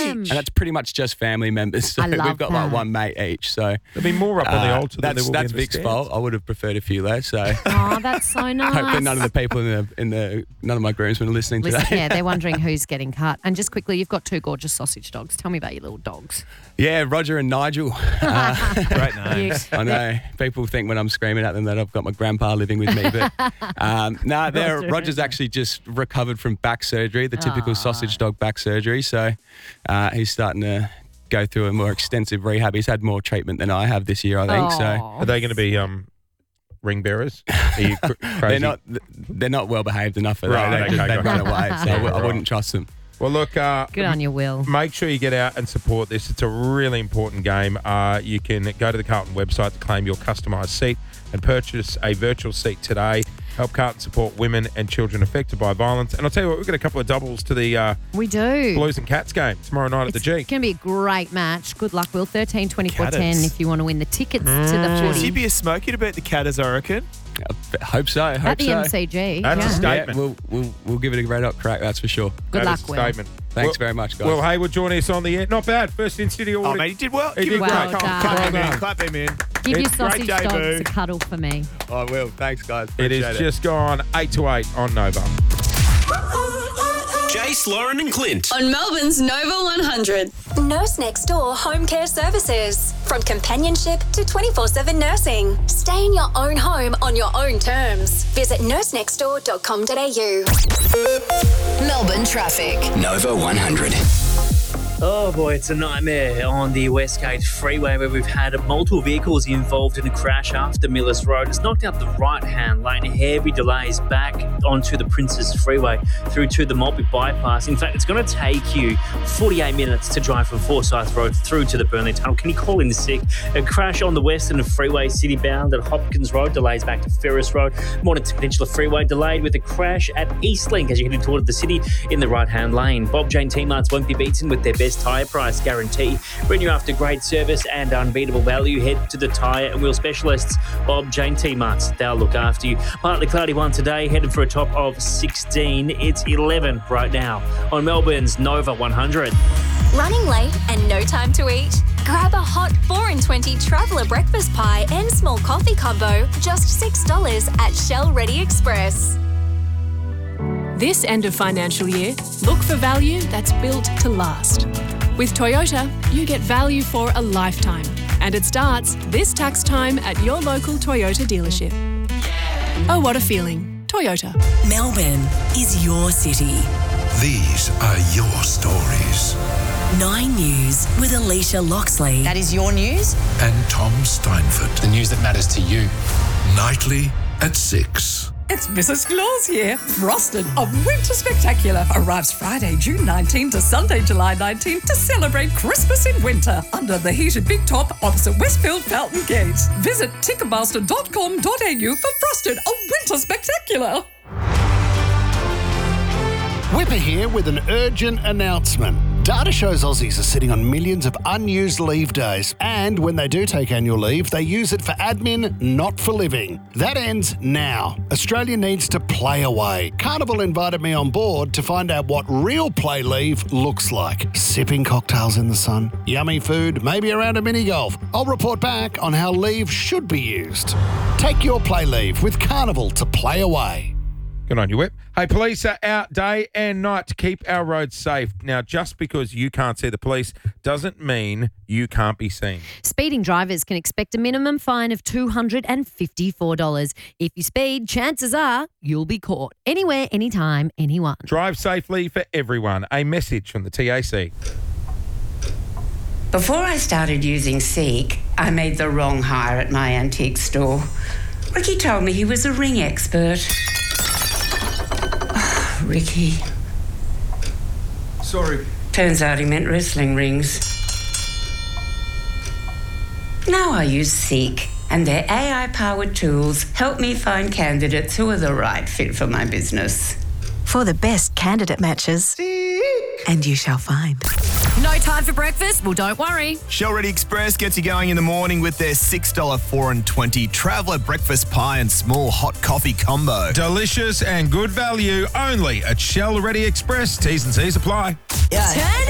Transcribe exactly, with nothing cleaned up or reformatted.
each. And that's pretty much just family members. So I love we've got that. like one mate each. So There'll be more up on the uh, altar than that's there will that's be in the Vic's stands. fault. I would have preferred a few less. So Oh, that's so nice. hopefully none of the people in the in the none of my groomsmen are listening Listen, today. yeah, they're wondering who's getting cut. And just quickly, you've got two gorgeous sausage dogs. Tell me about your little dogs. Yeah, Roger and Nigel. Uh, Great names. I know people think when I'm screaming at them that I've got my grandpa living with me, but um, no, nah, they're Roger's actually just recovered from back surgery, the typical Aww. sausage dog back surgery. So uh, he's starting to go through a more extensive rehab. He's had more treatment than I have this year, I think. So Are they going to be um, ring bearers? Are you cr- crazy? they're not they're not well behaved enough for Right, that. They, okay, they run gotcha. away, so I w- I Right. wouldn't trust them. Well, look, uh, Good on you, Will. make sure you get out and support this. It's a really important game. Uh, you can go to the Carlton website to claim your customised seat and purchase a virtual seat today. Help Carlton support women and children affected by violence. And I'll tell you what, we've got a couple of doubles to the uh, We do. Blues and Cats game tomorrow night at It's the going G. to be a great match. Good luck, Will. thirteen twenty-four ten Catters. if you want to win the tickets to the Would you footy be a smoky to beat the Catters, I reckon? I hope so. Hope at the so. M C G. That's a yeah. statement. Yeah, we'll, we'll we'll give it a red hot crack. That's for sure. Good That luck, is a Will. statement. Thanks Will- very much, guys. Will Hayward joining us on the air. Not bad. First in studio. Oh, audio. mate, he did well. He Give did him- Well great. done. Clap him Well in. done. Clap him in. Give your It's great sausage debut. dogs a cuddle for me. I will. Thanks, guys. It Appreciate is just gone eight to eight on Nova. Jace, Lauren and Clint. On Melbourne's Nova one hundred. Nurse Next Door Home Care Services. From companionship to twenty-four seven nursing. Stay in your own home on your own terms. Visit nurse next door dot com dot a u. Melbourne traffic. Nova one hundred. Oh boy, it's a nightmare on the Westgate Freeway where we've had multiple vehicles involved in a crash after Millers Road. It's knocked out the right-hand lane, heavy delays back onto the Princes Freeway through to the Maltby Bypass. In fact, it's going to take you forty-eight minutes to drive from Forsyth Road through to the Burnley Tunnel. Can you call in sick? A crash on the Western Freeway city-bound at Hopkins Road, delays back to Ferris Road. Mornington Peninsula Freeway delayed with a crash at Eastlink as you're heading toward the city in the right-hand lane. Bob Jane T-Marts won't be beaten with their best tyre price guarantee. When you're after great service and unbeatable value, head to the tyre and wheel specialists, Bob Jane T-Marts. They'll look after you. Partly cloudy one today, headed for a top of sixteen. It's eleven right now on Melbourne's Nova one hundred. Running late and no time to eat? Grab a hot four in twenty traveller breakfast pie and small coffee combo, just six dollars at Shell Ready Express. This end of financial year, look for value that's built to last. With Toyota, you get value for a lifetime, and it starts this tax time at your local Toyota dealership. Oh, what a feeling. Toyota. Melbourne is your city. These are your stories. Nine News with Alicia Loxley. That is your news? And Tom Steinford. The news that matters to you. Nightly at six. It's Missus Claus here. Frosted, a winter spectacular, arrives Friday, June nineteenth to Sunday, July nineteenth to celebrate Christmas in winter under the heated big top opposite Westfield Fountain Gates. Visit ticketmaster dot com dot a u for Frosted, a winter spectacular. Whipper here with an urgent announcement. Data shows Aussies are sitting on millions of unused leave days, and when they do take annual leave, they use it for admin, not for living. That ends now. Australia needs to play away. Carnival invited me on board to find out what real play leave looks like. Sipping cocktails in the sun, yummy food, maybe around a mini golf. I'll report back on how leave should be used. Take your play leave with Carnival to play away. Good on you, Whip. Hey, police are out day and night to keep our roads safe. Now, just because you can't see the police doesn't mean you can't be seen. Speeding drivers can expect a minimum fine of two hundred fifty-four dollars. If you speed, chances are you'll be caught. Anywhere, anytime, anyone. Drive safely for everyone. A message from the T A C. Before I started using Seek, I made the wrong hire at my antique store. Ricky told me he was a ring expert. Ricky. Sorry. Turns out he meant wrestling rings. Now I use Seek, and their A I-powered tools help me find candidates who are the right fit for my business. For the best candidate matches, Seek. And you shall find. No time for breakfast? Well, don't worry. Shell Ready Express gets you going in the morning with their six dollars four in twenty traveller breakfast pie and small hot coffee combo. Delicious and good value only at Shell Ready Express. T's and C's apply. Turn